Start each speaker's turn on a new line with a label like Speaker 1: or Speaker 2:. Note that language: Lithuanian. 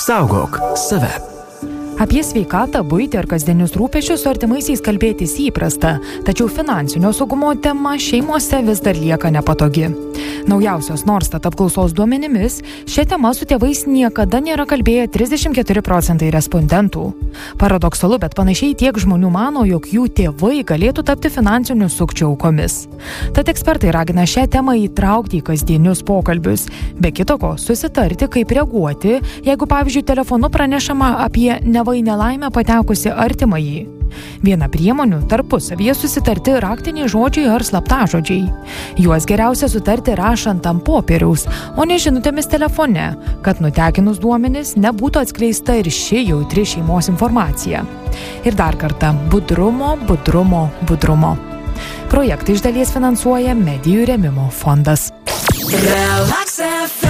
Speaker 1: Saugok save.
Speaker 2: Apie sveikatą, buitį ir kasdienius rūpesčius su artimaisiais kalbėtis įprasta, tačiau finansinio saugumo tema šeimose vis dar lieka nepatogi. Naujausios Norstat apklausos duomenimis, šią temą su tėvais niekada nėra kalbėję 34% respondentų. Paradoksalu, bet panašiai tiek žmonių mano, jog jų tėvai galėtų tapti finansinių sukčių aukomis. Tad ekspertai ragina šią temą įtraukti į kasdienius pokalbius, be kito ko susitarti, kaip reaguoti, jeigu, pavyzdžiui, telefonu pranešama apie nelaimę patekusi artimąjį. Viena priemonių tarpusavyje susitarti raktiniai žodžiai ar slaptažodžiai. Juos geriausia sutarti rašant ant popieriaus, o ne žinutėmis telefone, kad nutekinus duomenis nebūtų atskleista ir ši jautri šeimos informacija. Ir dar kartą budrumo. Projektą iš dalies finansuoja Medijų rėmimo fondas.
Speaker 3: Relax FM.